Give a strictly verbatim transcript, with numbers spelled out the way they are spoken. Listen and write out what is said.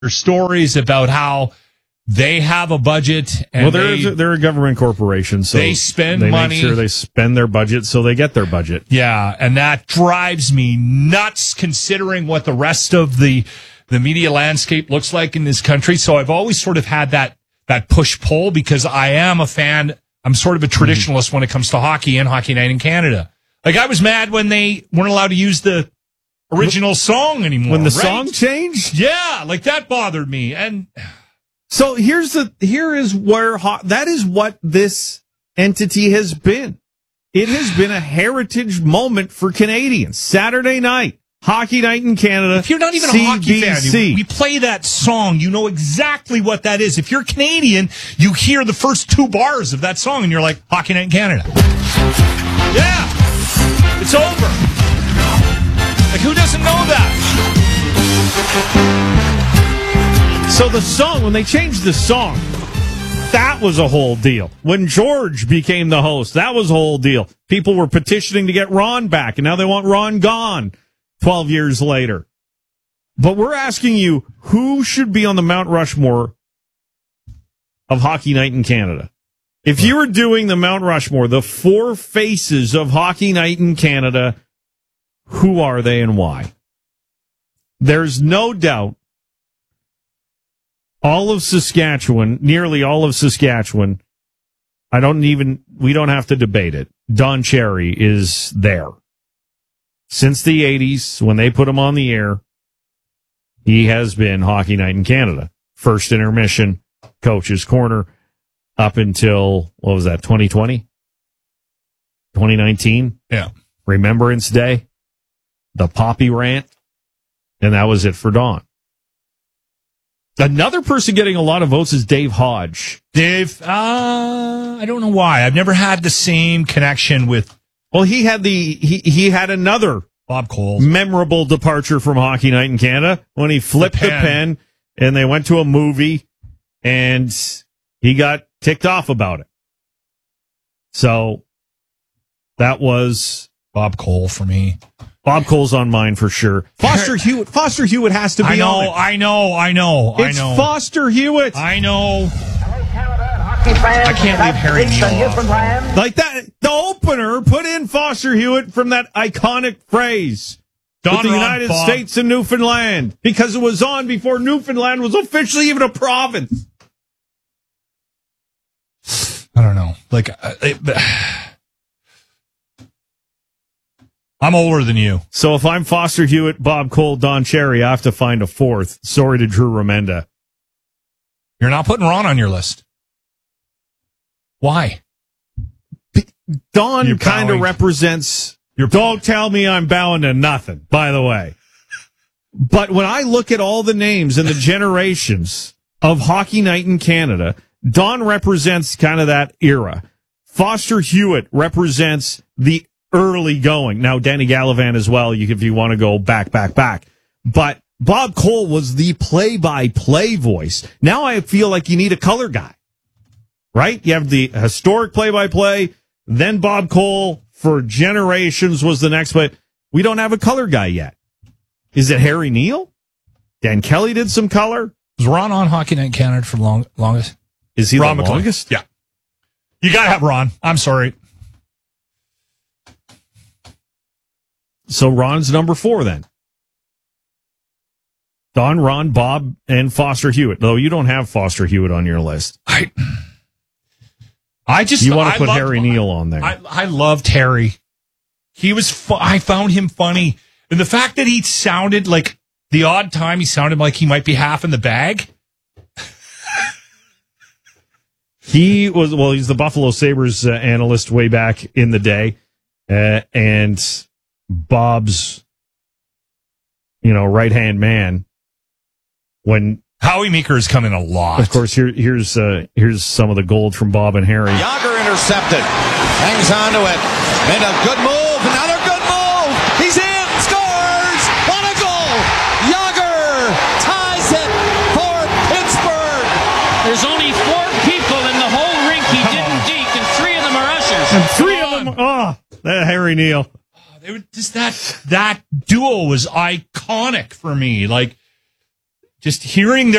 There's stories about how they have a budget, and well, they're, they, they're a government corporation, so they spend they money. make sure they spend their budget so they get their budget. Yeah, and that drives me nuts considering what the rest of the the media landscape looks like in this country. So I've always sort of had that that push-pull because I am a fan. I'm sort of a traditionalist mm-hmm. when it comes to hockey and Hockey Night in Canada. Like, I was mad when they weren't allowed to use the original song anymore. When the right? song changed? Yeah, like that bothered me. And so here's the here is where ho- that is what this entity has been. It has been a heritage moment for Canadians. Saturday night, Hockey Night in Canada. If you're not even C B C. a hockey fan, you, we play that song. You know exactly what that is. If you're Canadian, you hear the first two bars of that song, and you're like, Hockey Night in Canada. Yeah, it's over. Like, who doesn't know that? So the song, when they changed the song, that was a whole deal. When George became the host, that was a whole deal. People were petitioning to get Ron back, and now they want Ron gone twelve years later. But we're asking you, who should be on the Mount Rushmore of Hockey Night in Canada? If you were doing the Mount Rushmore, the four faces of Hockey Night in Canada, who are they and why? There's no doubt all of Saskatchewan, nearly all of Saskatchewan, I don't even, we don't have to debate it. Don Cherry is there. Since the eighties, when they put him on the air, he has been Hockey Night in Canada. First intermission, Coach's Corner, up until, what was that, twenty twenty? twenty nineteen? Yeah. Remembrance Day, the Poppy Rant, and that was it for Don. Another person getting a lot of votes is Dave Hodge. Dave, uh, I don't know why. I've never had the same connection with. Well, he had the he he had another Bob Cole memorable departure from Hockey Night in Canada when he flipped the pen. the pen and they went to a movie and he got ticked off about it. So that was Bob Cole for me. Bob Cole's on mine for sure. Foster Hewitt. Foster Hewitt has to be I know, on it. I know, I know, it's I know. Foster Hewitt. I know. I can't leave Harry Neal off. Like that, the opener put in Foster Hewitt from that iconic phrase. Don with the Ron United Bob. States and Newfoundland. Because it was on before Newfoundland was officially even a province. I don't know. Like, uh, it, I'm older than you. So if I'm Foster Hewitt, Bob Cole, Don Cherry, I have to find a fourth. Sorry to Drew Remenda. You're not putting Ron on your list. Why? Don kind of represents... You're don't tell me I'm bowing to nothing, by the way. But when I look at all the names and the generations of Hockey Night in Canada, Don represents kind of that era. Foster Hewitt represents the early going. Now, Danny Gallivan as well, you, if you want to go back, back, back. But Bob Cole was the play-by-play voice. Now I feel like you need a color guy, right? You have the historic play-by-play, then Bob Cole for generations was the next, but we don't have a color guy yet. Is it Harry Neal? Dan Kelly did some color. Was Ron on Hockey Night in Canada for the long, longest? Is he Ron the McLean. longest? Yeah. You got to have Ron. I'm sorry. So Ron's number four then. Don, Ron, Bob, and Foster Hewitt. Though you don't have Foster Hewitt on your list. I, I just you want to I put loved, Harry Neal on there. I, I loved Harry. He was. Fu- I found him funny, and the fact that he sounded like the odd time he sounded like he might be half in the bag. He was well. He's the Buffalo Sabres uh, analyst way back in the day, uh, and Bob's, you know, right hand man. When Howie Meeker has come in a lot. Of course, here, here's uh, here's some of the gold from Bob and Harry. Yager intercepted, hangs on to it, made a good move, another good move. He's in, scores, what a goal! Yager ties it for Pittsburgh. There's only four people in the whole rink he didn't deke, and three of them are ushers. And three of them, oh, that Harry Neal. They were just that that duo was iconic for me. Like, just hearing their